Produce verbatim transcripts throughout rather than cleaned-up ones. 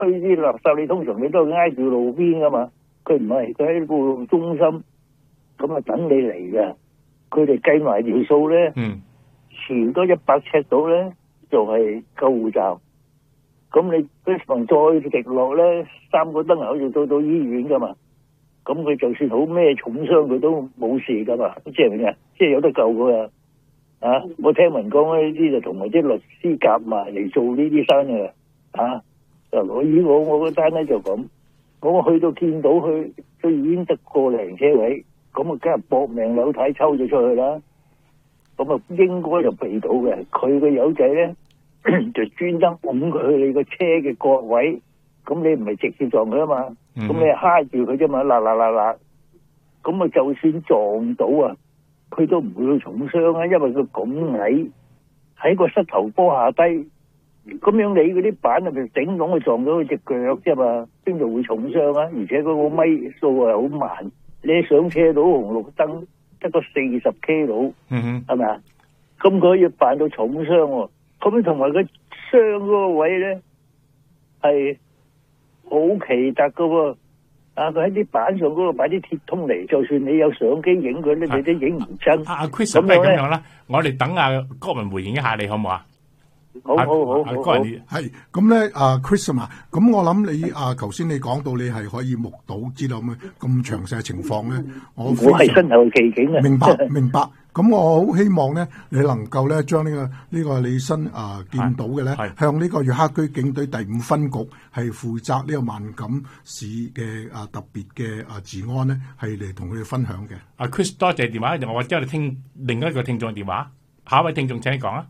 堆啲垃圾，你通常你都係挨住路邊噶嘛，佢唔係，佢喺個中心，咁啊等你嚟嘅。佢哋計埋條數咧， 嗯， 前多一百尺度咧就係救護站。咁你不妨再直落咧，三個燈口就到到醫院噶嘛。咁佢就算好咩重傷，佢都冇事噶嘛。即係咩啊？即係有得救噶。啊！我聽聞講呢啲就同埋啲律師夾埋嚟做呢啲生意啊！就我以我我嗰單咧就咁，我去到見到佢，佢已經得個零車位，咁啊梗係搏命扭軚抽咗出去啦。咁啊應該就避到嘅。佢個友仔咧就專登拱佢去你個車嘅角位，咁你唔係直接撞佢啊嘛，咁、嗯、你係揩住佢啫嘛，嗱嗱嗱嗱，咁啊就算撞到啊！佢都唔會重傷啊，因為佢咁矮，喺個膝頭哥下低，咁樣你嗰啲板啊，咪頂籠去撞到佢隻腳啫嘛，邊度會重傷啊？而且嗰個米數係好慢，你上車到紅綠燈得個四十 K 佬， 嗯係咪啊？咁佢可以扮到重傷喎，咁同埋佢傷嗰個位咧係好奇特噶喎。啊！佢喺啲板上嗰度擺啲鐵通嚟，就算你有相機影佢咧，你都影唔真。 阿阿 Chris 不如咁樣啦，我哋等阿郭文回應一下你好唔好啊？ 好好好好好。 係咁咧，阿 Chris 啊，咁我諗你啊，頭先你講到你係可以目睹知道咩咁詳細嘅情況咧，我我係身後奇景啊！ 明白明白。咁我好希望咧，你能夠咧將呢個呢個你新啊見到嘅咧，向呢個月黑區警隊第五分局係負責呢個萬錦市嘅啊特別嘅啊治安咧，係嚟同佢哋分享嘅。 阿 Chris 多謝電話，我之後聽另一個聽眾電話，下一位聽眾請你講啊。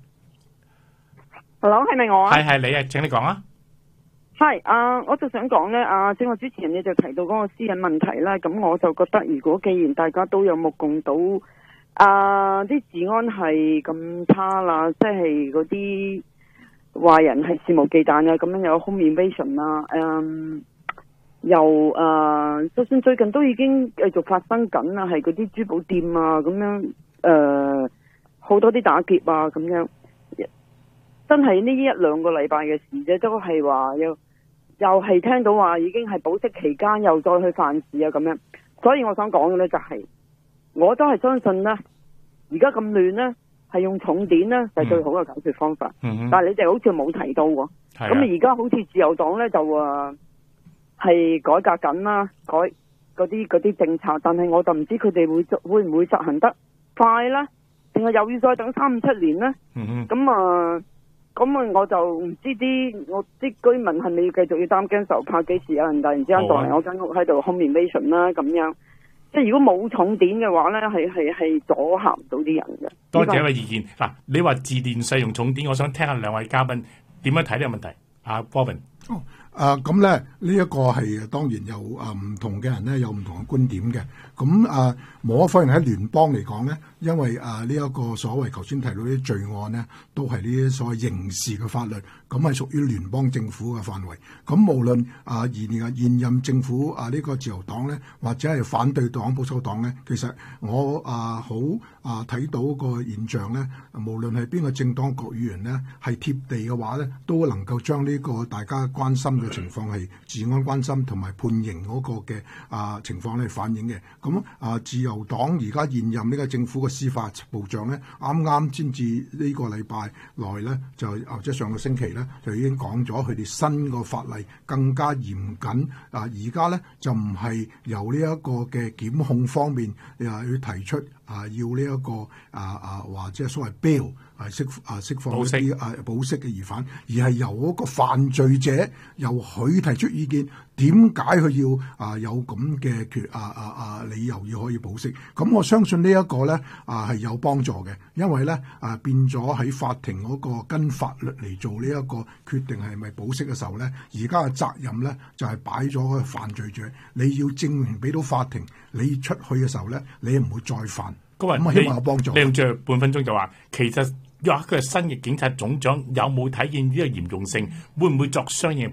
Hello， 係咪我啊？ 係係你啊，請你講啊。 係啊，我就想講咧，啊，正話主持人你就提到嗰個私隱問題啦，咁我就覺得如果既然大家都有目共睹。啊！啲治安係咁差啦，即係嗰啲壞人係肆無忌憚啊，咁樣有 home invasion 啦，嗯，又啊，就算最近都已經繼續發生緊啦，係嗰啲珠寶店啊，咁樣誒，好多啲打劫啊，咁樣，真係呢一兩個禮拜嘅事啫，都係話又又係聽到話已經係保釋期間又再去犯事啊，咁樣，所以我想講嘅咧就係、是。我都係相信咧，而家咁亂咧，係用重典咧就係、是、最好嘅解決方法。嗯、但係你哋好似冇提到喎。咁而家好似自由黨咧就話係改革緊啦，改嗰啲嗰啲政策，但係我就唔知佢哋會會唔會執行得快咧，定係又要再等三五七年咧？咁、嗯、啊，咁啊，我就唔知啲我啲居民係咪要繼續要擔驚受怕，幾時有人突然之間到嚟我間屋喺度 home invasion 啦咁樣。即係如果冇重典嘅話咧，係係係阻嚇唔到啲人嘅。 多謝一位意見。嗱，你話自電使用重典，我想聽下兩位嘉賓點樣睇呢個問題。阿 Bowen。 哦，啊咁咧呢一個係當然有啊唔同嘅人咧有唔同嘅觀點嘅。咁啊，無可否認喺聯邦嚟講咧，因為啊呢一個所謂頭先提到啲罪案咧，都係呢啲所謂刑事嘅法律，咁係屬於聯邦政府嘅範圍。咁無論啊現啊現任政府啊呢個自由黨咧，或者係反對黨保守黨咧，其實我啊好啊睇到個現象咧，無論係邊個政黨國議員咧，係貼地嘅話咧，都能夠將呢個大家關心嘅情況係治安關心同埋判刑嗰個嘅啊情況咧反映嘅。咁啊，自由黨而家現任呢個政府嘅司法部長咧，啱啱先至呢個禮拜內咧，就或者上個星期咧，就已經講咗佢哋新個法例更加嚴謹。啊，而家咧就唔係由呢一個嘅檢控方面啊去提出啊，要呢、這、一個啊啊或者所謂 bail 啊釋啊釋放一啲啊保釋嘅疑犯，而係由嗰個犯罪者由佢提出意見。點解佢要啊有咁嘅決啊啊啊理由要可以保釋？咁我相信呢一個咧啊係有幫助嘅，因為咧啊變咗喺法庭嗰個跟法律嚟做呢一個決定係咪保釋嘅時候咧，而家嘅責任咧就係擺咗個犯罪者，你要證明俾到法庭，你出去嘅時候咧，你唔會再犯。咁我希望有幫助。 你用最後半分鐘就話，其實若佢係新嘅警察總長，有冇體現呢個嚴重性？會唔會作相應嘅配合？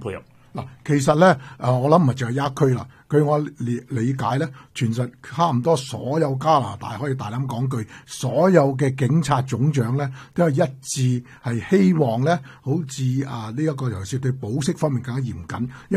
嗱，其實咧，誒，我諗唔係淨係一區啦。據我理理解咧，全實差唔多所有加拿大，可以大膽講句，所有嘅警察總長咧，都係一致係希望咧，好似啊呢一個尤其是對保釋方面更加嚴謹。